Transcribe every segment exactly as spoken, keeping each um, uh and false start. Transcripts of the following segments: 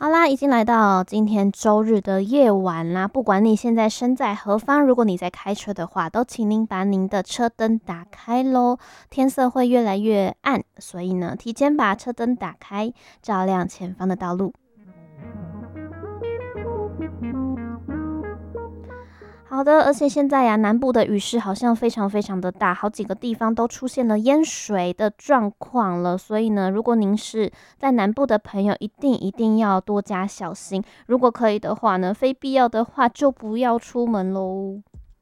好啦，已经来到今天周日的夜晚啦。不管你现在身在何方，如果你在开车的话，都请您把您的车灯打开咯。天色会越来越暗，所以呢，提前把车灯打开，照亮前方的道路。好的，而且现在呀，南部的雨势好像非常非常的大，好几个地方都出现了淹水的状况了。所以呢，如果您是在南部的朋友，一定一定要多加小心。如果可以的话呢，非必要的话就不要出门喽。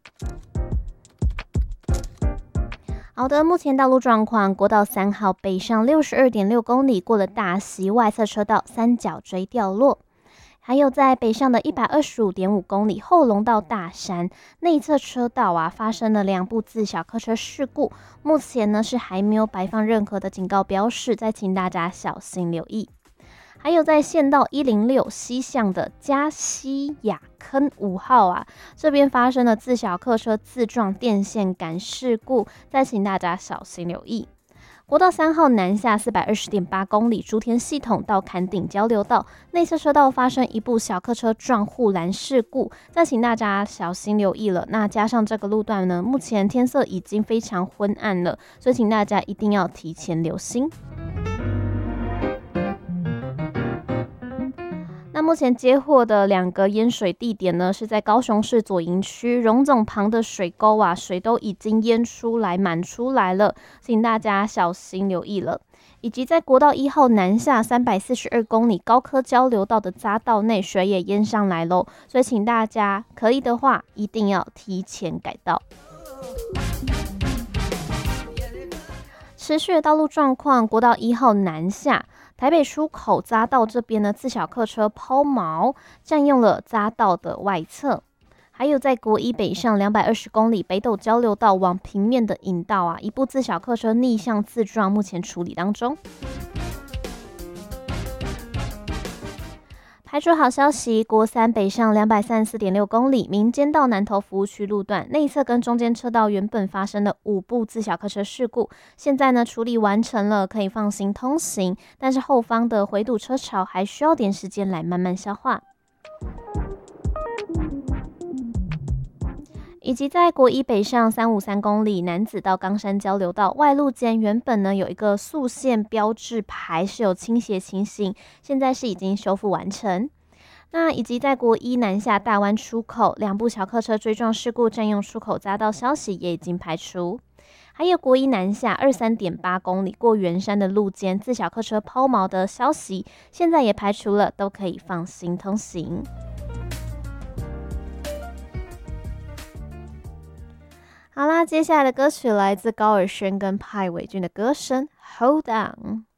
好的，目前道路状况，国道三号北上六十二点六公里，过了大溪外侧车道三角锥掉落。还有在北上的一百二十五点五公里后龙到大山内侧车道啊，发生了两部自小客车事故，目前呢是还没有摆放任何的警告标示，再请大家小心留意。还有在县道一零六西向的嘉西雅坑五号啊，这边发生了自小客车自撞电线杆事故，再请大家小心留意。国道三号南下四百二十点八公里，竹田系统到坎顶交流道内侧车道发生一部小客车撞护栏事故，再请大家小心留意了。那加上这个路段呢，目前天色已经非常昏暗了，所以请大家一定要提前留心。那目前接获的两个淹水地点呢，是在高雄市左营区荣总旁的水沟啊，水都已经淹出来满出来了，请大家小心留意了。以及在国道一号南下三百四十二公里高科交流道的匝道内水也淹上来喽，所以请大家可以的话一定要提前改道。持续的道路状况，国道一号南下台北出口匝道这边呢，自小客车抛锚，占用了匝道的外侧。还有在国一北上两百二十公里北斗交流道往平面的引道啊，一部自小客车逆向自撞，目前处理当中。排除好消息，国三北上两百三十四点六公里，民间到南投服务区路段内侧跟中间车道原本发生了五部自小客车事故，现在呢处理完成了，可以放心通行。但是后方的回堵车潮还需要点时间来慢慢消化。以及在国一北上三五三公里，南子到冈山交流道外路间原本呢有一个速限标志牌是有倾斜情形，现在是已经修复完成。那以及在国一南下大湾出口两部小客车追撞事故占用出口匝道消息也已经排除。还有国一南下二十三点八公里过圆山的路间自小客车抛锚的消息，现在也排除了，都可以放心通行。好啦，接下来的歌曲来自高尔宣跟派伟俊的歌声《Hold On》。